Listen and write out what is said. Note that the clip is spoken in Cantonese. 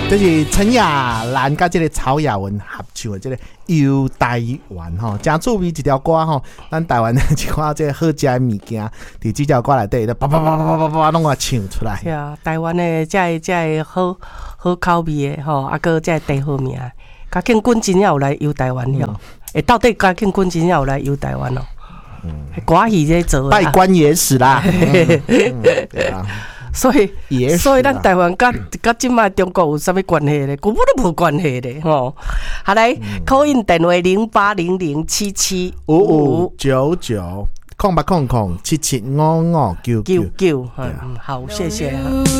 就是陈雅兰甲这个曹雅文合唱的这个《游台湾》吼，真趣味一条歌吼。咱台湾的一寡这个好食的物件，伫这条歌内底，叭叭叭叭叭叭拢啊唱出来。 是啊，台湾的这好口味的吼，啊个这地好名。嘉庆君真有来游台湾了，到底嘉庆君真有来游台湾哦？歌戏在做拜官野史啦。对啊。 所以咱台湾甲即卖中国有啥物关系咧？根本都无关系咧，吼。好来，call in 电话0800775599，0800775599。 好，谢谢。